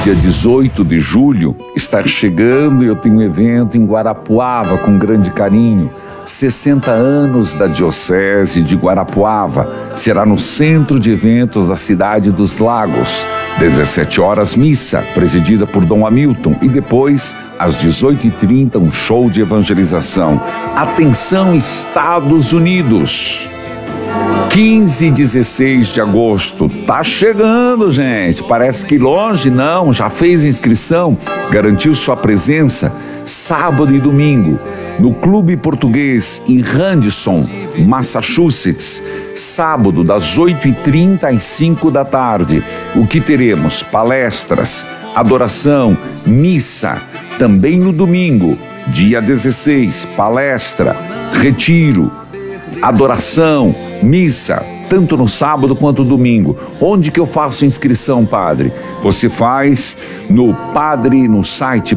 dia 18 de julho, está chegando e eu tenho um evento em Guarapuava com grande carinho. 60 anos da Diocese de Guarapuava. Será no Centro de Eventos da Cidade dos Lagos. 17 horas, missa, presidida por Dom Hamilton. E depois, às 18h30, um show de evangelização. Atenção, Estados Unidos! 15 e 16 de agosto, tá chegando, gente. Parece que longe, não, já fez inscrição, garantiu sua presença sábado e domingo no Clube Português em Radisson, Massachusetts, sábado das 8h30 às 5 da tarde. O que teremos? Palestras, adoração, missa. Também no domingo, dia 16, palestra, retiro, adoração, missa, tanto no sábado quanto no domingo. Onde que eu faço inscrição, padre? Você faz no site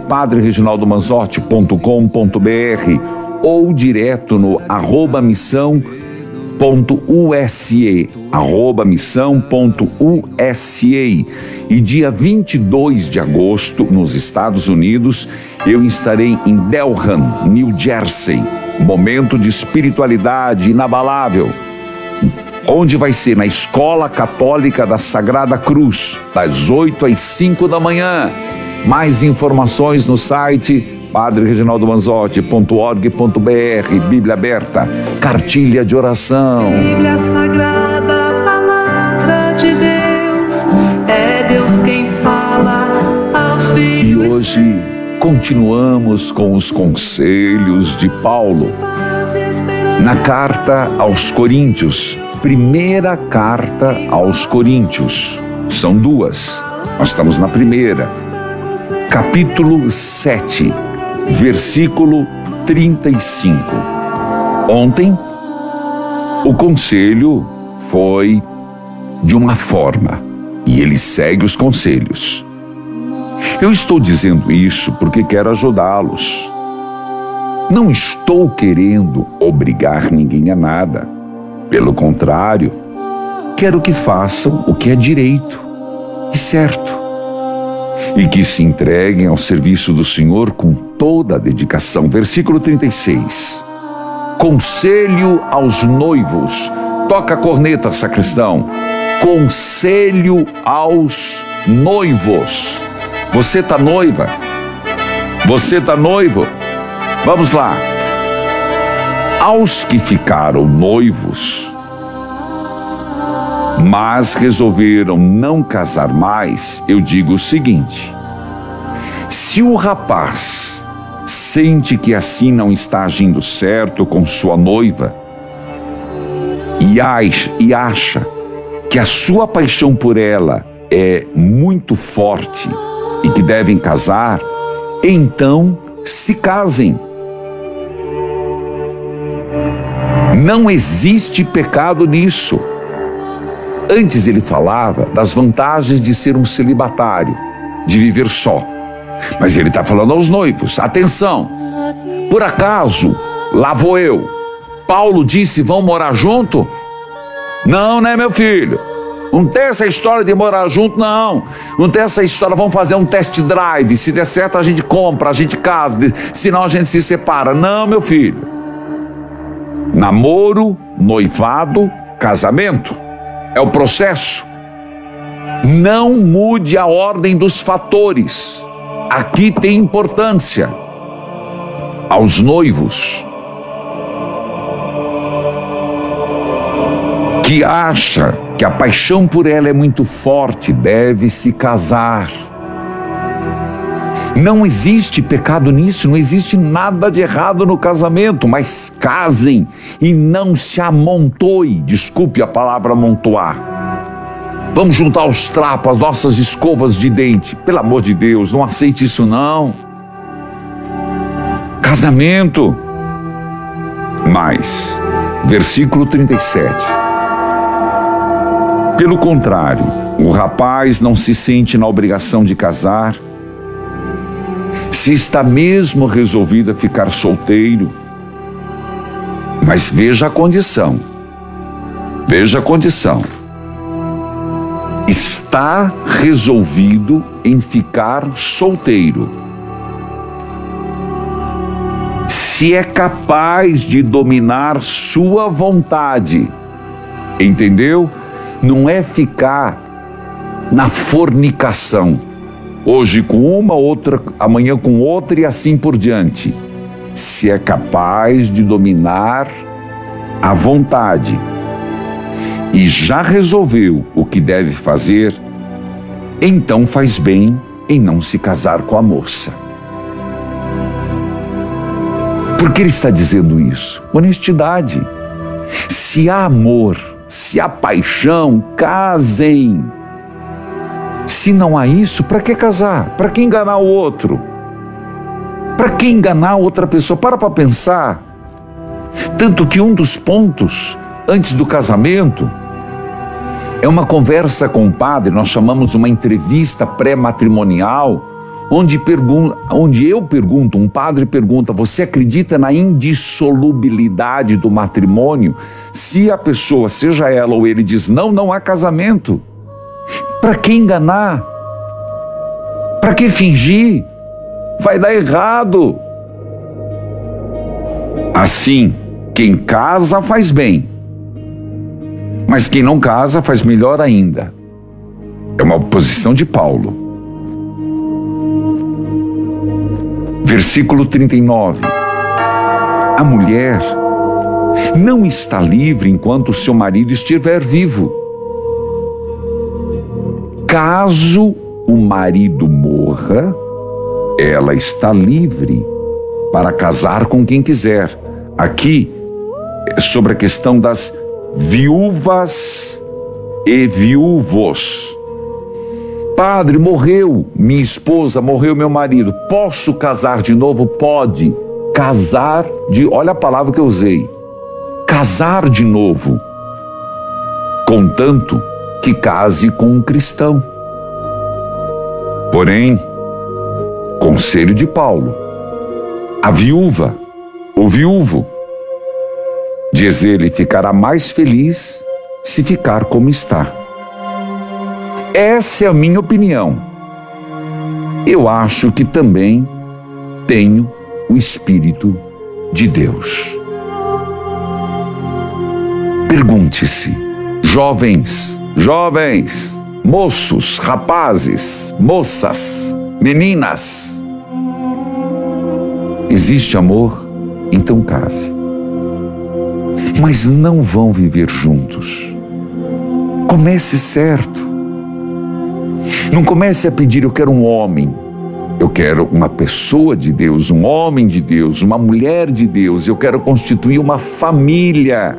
padrereginaldomanzotti.com.br ou direto no @missão.use, @missão.use. E dia 22 de agosto, nos Estados Unidos, eu estarei em Delran, New Jersey. Momento de espiritualidade inabalável. Onde vai ser? Na Escola Católica da Sagrada Cruz, das 8 às 5 da manhã. Mais informações no site padrereginaldomanzotti.org.br. Bíblia aberta, cartilha de oração. Bíblia Sagrada, palavra de Deus, é Deus quem fala aos filhos. E hoje continuamos com os conselhos de Paulo. Na carta aos Coríntios, primeira carta aos Coríntios, são duas, nós estamos na primeira, capítulo 7, versículo 35. Ontem, o conselho foi de uma forma, e ele segue os conselhos. Eu estou dizendo isso porque quero ajudá-los. Não estou querendo obrigar ninguém a nada. Pelo contrário, quero que façam o que é direito e certo. E que se entreguem ao serviço do Senhor com toda a dedicação. Versículo 36. Conselho aos noivos. Toca a corneta, sacristão. Conselho aos noivos. Você está noiva? Você está noivo? Vamos lá. Aos que ficaram noivos, mas resolveram não casar mais, eu digo o seguinte: se o rapaz sente que assim não está agindo certo com sua noiva e acha que a sua paixão por ela é muito forte e que devem casar, então se casem. Não existe pecado nisso. Antes ele falava das vantagens de ser um celibatário, de viver só. Mas ele está falando aos noivos: atenção, por acaso, lá vou eu. Paulo disse: vão morar junto? Não, né, meu filho? Não tem essa história de morar junto, não. Não tem essa história, vamos fazer um test drive. Se der certo, a gente compra, a gente casa. Senão a gente se separa. Não, meu filho. Namoro, noivado, casamento. É o processo. Não mude a ordem dos fatores. Aqui tem importância. Aos noivos que acha que a paixão por ela é muito forte, deve se casar. Não existe pecado nisso, não existe nada de errado no casamento, mas casem e não se amontoe. Desculpe a palavra amontoar. Vamos juntar os trapos, as nossas escovas de dente. Pelo amor de Deus, não aceite isso não. Casamento. Mas, versículo 37. Pelo contrário, o rapaz não se sente na obrigação de casar, se está mesmo resolvido a ficar solteiro. Mas veja a condição. Veja a condição. está resolvido em ficar solteiro, se é capaz de dominar sua vontade, entendeu? Não é ficar na fornicação, hoje com uma, outra, amanhã com outra e assim por diante. Se é capaz de dominar a vontade e já resolveu o que deve fazer, então faz bem em não se casar com a moça. Por que ele está dizendo isso? Honestidade. Se há amor, se há paixão, casem. Se não há isso, para que casar? Para que enganar o outro? Para que enganar outra pessoa? Para pensar. Tanto que um dos pontos antes do casamento é uma conversa com o padre, nós chamamos uma entrevista pré-matrimonial, onde eu pergunto, um padre pergunta: você acredita na indissolubilidade do matrimônio? Se a pessoa, seja ela ou ele, diz não, não há casamento. Para que enganar? Para que fingir? Vai dar errado. Assim, quem casa faz bem, mas quem não casa faz melhor ainda. É uma posição de Paulo. Versículo 39. A mulher não está livre enquanto o seu marido estiver vivo. Caso o marido morra, ela está livre para casar com quem quiser. Aqui é sobre a questão das viúvas e viúvos. Padre, morreu minha esposa, morreu meu marido, posso casar de novo? Pode. Casar de... Olha a palavra que eu usei. Casar de novo. Contanto que case com um cristão. Porém, conselho de Paulo: a viúva, o viúvo, diz ele, ficará mais feliz se ficar como está. Essa é a minha opinião. Eu acho que também tenho o Espírito de Deus. Pergunte-se, jovens, moços, rapazes, moças, meninas: existe amor? Então case. Mas não vão viver juntos. Comece certo. Não comece a pedir: eu quero um homem, eu quero uma pessoa de Deus, um homem de Deus, uma mulher de Deus, eu quero constituir uma família.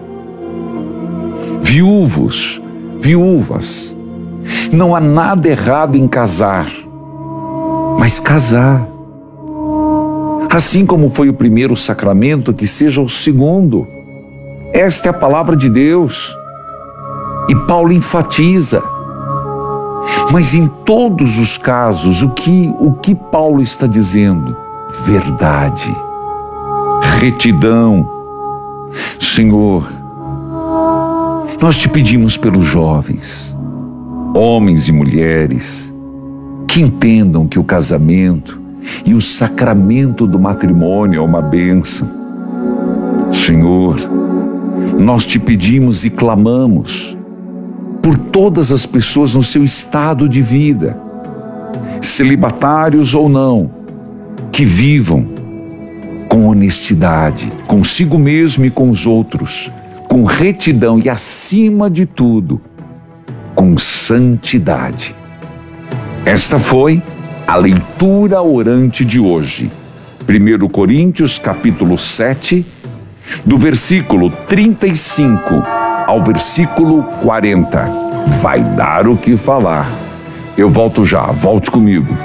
Viúvos, viúvas, não há nada errado em casar, mas casar. Assim como foi o primeiro sacramento, que seja o segundo. Esta é a palavra de Deus. E Paulo enfatiza. Mas em todos os casos, o que Paulo está dizendo? Verdade, retidão. Senhor, nós te pedimos pelos jovens, homens e mulheres, que entendam que o casamento e o sacramento do matrimônio é uma bênção. Senhor, nós te pedimos e clamamos por todas as pessoas no seu estado de vida, celibatários ou não, que vivam com honestidade, consigo mesmo e com os outros, com retidão e, acima de tudo, com santidade. Esta foi a leitura orante de hoje. 1 Coríntios, capítulo 7, do versículo 35 ao versículo 40. Vai dar o que falar. Eu volto já, volte comigo.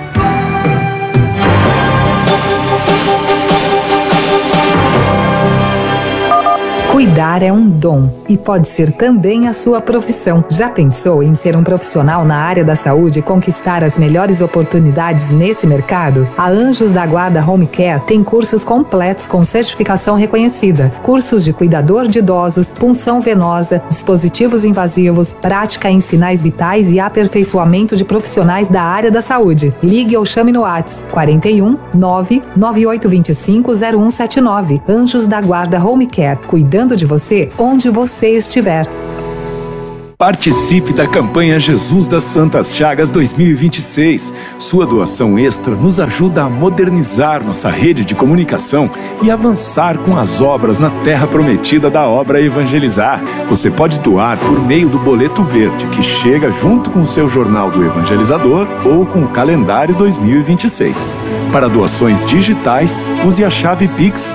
Cuidar é um dom e pode ser também a sua profissão. Já pensou em ser um profissional na área da saúde e conquistar as melhores oportunidades nesse mercado? A Anjos da Guarda Home Care tem cursos completos com certificação reconhecida. Cursos de cuidador de idosos, punção venosa, dispositivos invasivos, prática em sinais vitais e aperfeiçoamento de profissionais da área da saúde. Ligue ou chame no WhatsApp 41 99825 0179. Anjos da Guarda Home Care, cuidando de você onde você estiver. Participe da campanha Jesus das Santas Chagas 2026. Sua doação extra nos ajuda a modernizar nossa rede de comunicação e avançar com as obras na terra prometida da obra Evangelizar. Você pode doar por meio do boleto verde, que chega junto com o seu jornal do Evangelizador ou com o calendário 2026. Para doações digitais, use a chave Pix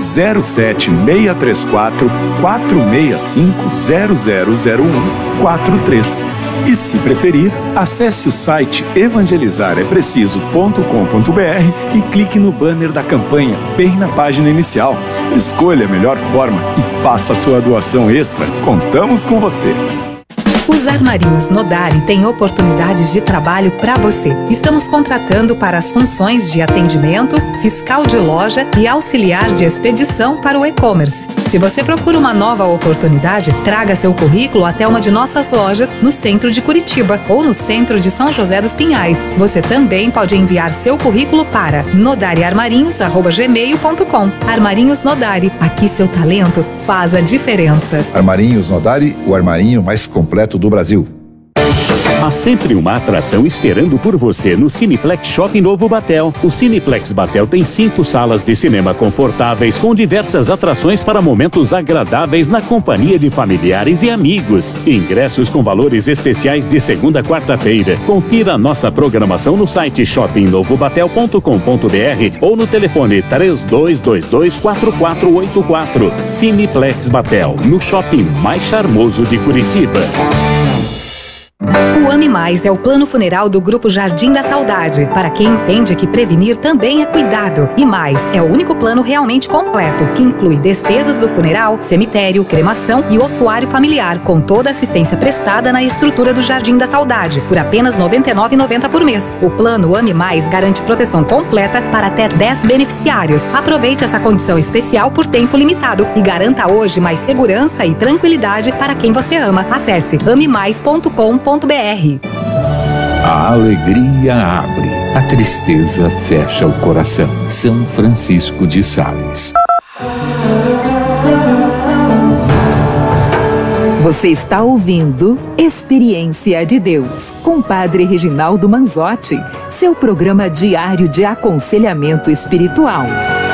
07634 465 0001 43. E se preferir, acesse o site evangelizarepreciso.com.br e clique no banner da campanha, bem na página inicial. Escolha a melhor forma e faça a sua doação extra. Contamos com você! Os Armarinhos Nodari têm oportunidades de trabalho para você. Estamos contratando para as funções de atendimento, fiscal de loja e auxiliar de expedição para o e-commerce. Se você procura uma nova oportunidade, traga seu currículo até uma de nossas lojas no centro de Curitiba ou no centro de São José dos Pinhais. Você também pode enviar seu currículo para nodariarmarinhos@gmail.com. Armarinhos Nodari, aqui seu talento faz a diferença. Armarinhos Nodari, o armarinho mais completo do Brasil. Há sempre uma atração esperando por você no Cineplex Shopping Novo Batel. O Cineplex Batel tem 5 salas de cinema confortáveis com diversas atrações para momentos agradáveis na companhia de familiares e amigos. Ingressos com valores especiais de segunda a quarta-feira. Confira a nossa programação no site shoppingnovobatel.com.br ou no telefone 3222-4484. Cineplex Batel, no shopping mais charmoso de Curitiba. O Ame Mais é o plano funeral do Grupo Jardim da Saudade, para quem entende que prevenir também é cuidado. E Mais é o único plano realmente completo, que inclui despesas do funeral, cemitério, cremação e ossuário familiar, com toda a assistência prestada na estrutura do Jardim da Saudade, por apenas R$ 99,90 por mês. O plano Ame Mais garante proteção completa para até 10 beneficiários. Aproveite essa condição especial por tempo limitado e garanta hoje mais segurança e tranquilidade para quem você ama. Acesse amemais.com.br. A alegria abre, a tristeza fecha o coração. São Francisco de Sales. Você está ouvindo Experiência de Deus, com Padre Reginaldo Manzotti, seu programa diário de aconselhamento espiritual.